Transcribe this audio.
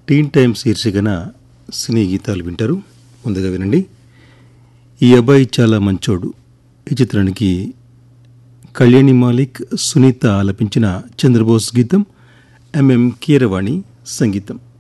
టీన్ time శీర్షికన సినీ గీతాలు వింటారు. ముందుగా వినండి, ఈ అబ్బాయి చాలా మంచోడు ఈ చిత్రానికి కళ్యాణి మాలిక్, సునీత ఆలపించిన చంద్రబోస్ గీతం, ఎంఎం కీరవాణి సంగీతం.